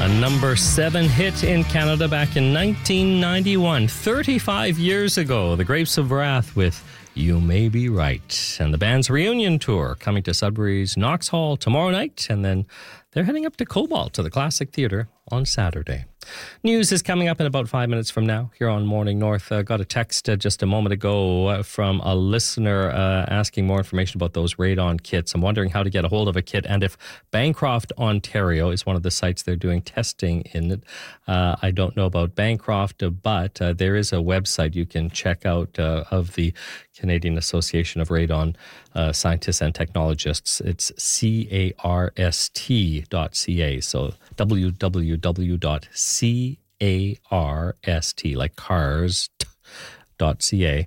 Number 7 hit in Canada back in 1991, 35 years ago. The Grapes of Wrath with You May Be Right. And the band's reunion tour coming to Sudbury's Knox Hall tomorrow night. And then they're heading up to Cobalt to the Classic Theatre on Saturday. News is coming up in about 5 minutes from now here on Morning North. Got a text just a moment ago from a listener asking more information about those radon kits. I'm wondering how to get a hold of a kit and if Bancroft, Ontario is one of the sites they're doing testing in it. I don't know about Bancroft, but there is a website you can check out of the Canadian Association of Radon Scientists and Technologists. It's carst.ca. So www.carst, like cars.ca.